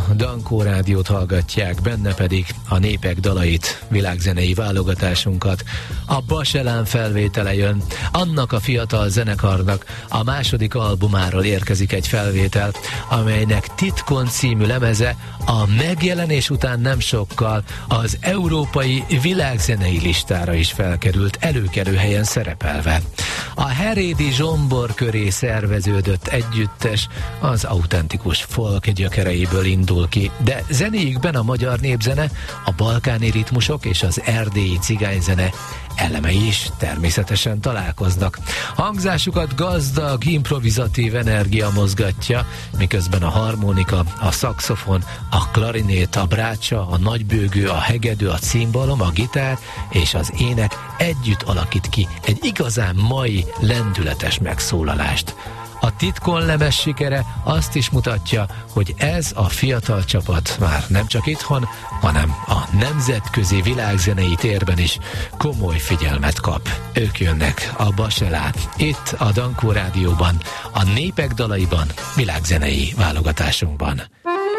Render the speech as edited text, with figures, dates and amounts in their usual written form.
a Dankó Rádiót hallgatják, benne pedig a Népek dalait, világzenei válogatásunkat. A Baselán felvétele jön, annak a fiatal zenekarnak a második albumáról érkezik egy felvétel, amelynek Titkon című lemeze a megjelenés után nem sokkal az európai világzenei listára is felkerült, előkelő helyen szerepelve. A Herédi Zsombor köré szerveződött együttes az autentikus folk gyökereiből indul ki, de zenéjükben a magyar népzene, a balkáni ritmusok és az erdélyi cigányzene elemei is természetesen találkoznak. Hangzásukat gazdag, improvizatív energia mozgatja, miközben a harmonika, a szaxofon, a klarinét, a brácsa, a nagybőgő, a hegedű, a cimbalom, a gitár és az ének együtt alakít ki egy igazán mai, lendületes megszólalást. A Titkon lemez sikere azt is mutatja, hogy ez a fiatal csapat már nem csak itthon, hanem a nemzetközi világzenei térben is komoly figyelmet kap. Ők jönnek, a Baselán, itt a Dankó Rádióban, a Népek dalaiban, világzenei válogatásunkban.